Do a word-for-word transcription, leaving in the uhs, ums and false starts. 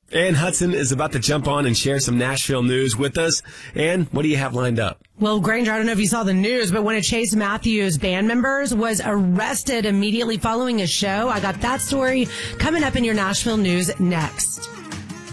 Ann Hudson is about to jump on and share some Nashville news with us. Ann, what do you have lined up? Well, Granger, I don't know if you saw the news, but one of Chase Matthews' band members was arrested immediately following his show. I got that story coming up in your Nashville news next.